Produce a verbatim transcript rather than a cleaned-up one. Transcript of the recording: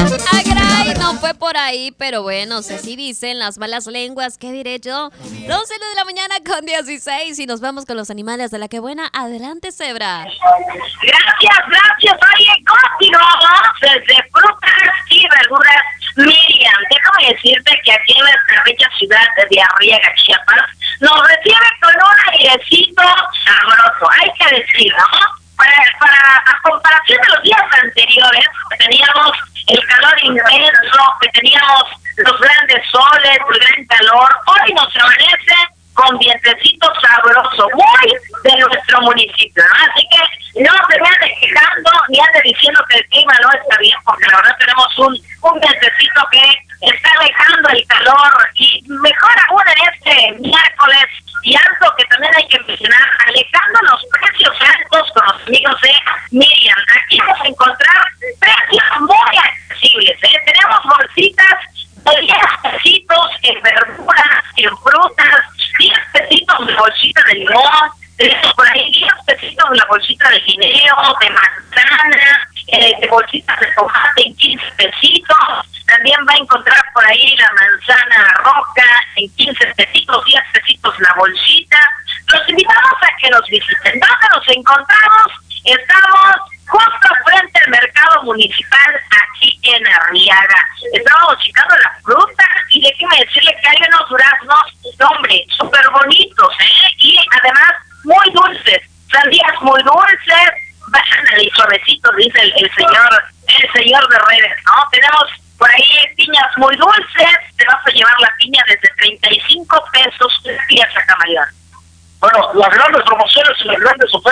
Ah, caray, no fue por ahí, pero bueno, así dicen las malas lenguas, ¿qué diré yo? doce de la mañana con dieciséis y nos vamos con los animales de la que buena. Adelante, Zebra. Gracias, gracias. Oye, continuamos desde frutas y verduras. Miriam, déjame decirte que aquí en nuestra bella ciudad de Arriaga, Chiapas, nos recibe con un airecito sabroso, hay que decir, ¿no? Para, para, a comparación de los días anteriores, que teníamos el calor inmenso, que teníamos los grandes soles, el gran calor, hoy nos amanece con vientecito sabroso, muy de nuestro municipio, ¿no? Así que no se me ande quejando ni ande diciendo que el clima no está bien, porque la verdad tenemos un, un vientecito que está alejando el calor, y mejor aún en este miércoles, y algo que también hay que mencionar, alejando los precios altos con los amigos de Miriam. Aquí vamos a encontrar precios muy accesibles, ¿eh? Tenemos bolsitas de diez pesitos en verduras, en frutas, diez pesitos la bolsita de limón, tenemos por ahí diez pesitos la bolsita de guineo, de manzana, eh, de bolsitas de tomate en quince pesitos. También va a encontrar por ahí la manzana roja en quince pesitos, diez pesitos la bolsita. Los invitamos a que nos visiten. ¿Dónde nos encontramos? Estamos justo frente al mercado municipal aquí en Arriaga. Estábamos checando la fruta y déjeme decirle que hay unos duraznos, hombre, súper bonitos, ¿eh? Y además muy dulces, sandías muy dulces, bajan al suavecito, dice el, el señor, el señor de redes, ¿no? Tenemos por ahí piñas muy dulces, te vas a llevar la piña desde treinta y cinco pesos, tres días a Camaleón. Bueno, las grandes promociones y las grandes ofertas